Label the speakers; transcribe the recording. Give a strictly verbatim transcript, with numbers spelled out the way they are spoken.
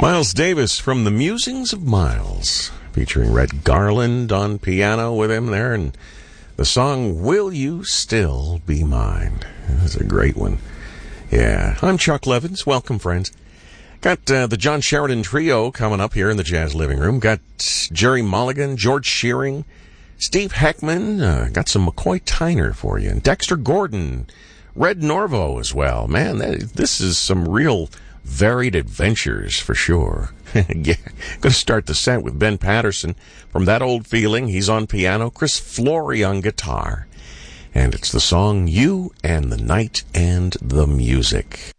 Speaker 1: Miles Davis from The Musings of Miles, featuring Red Garland on piano with him there, and the song Will You Still Be Mine. That's a great one. Yeah, I'm Chuck Levins. Welcome, friends. Got uh, the John Sheridan Trio coming up here in the Jazz Living Room. Got Jerry Mulligan, George Shearing, Steve Heckman. Uh, got some McCoy Tyner for you. And Dexter Gordon, Red Norvo as well. Man, that, this is some real varied adventures for sure. Yeah, going to start the set with Ben Patterson from That Old Feeling. He's on piano. Chris Flory on guitar. And it's the song You and the Night and the Music.